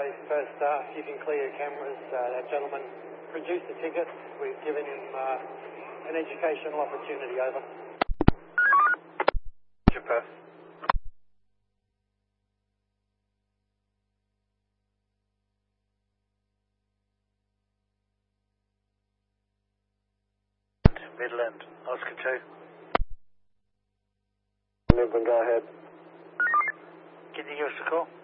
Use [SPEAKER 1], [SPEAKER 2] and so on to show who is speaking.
[SPEAKER 1] First, if you can clear your cameras, that gentleman produced a ticket. We've given him an educational opportunity. Over. Perth.
[SPEAKER 2] Midland, Oscar 2.
[SPEAKER 1] Midland, go ahead.
[SPEAKER 2] Can you give us a call?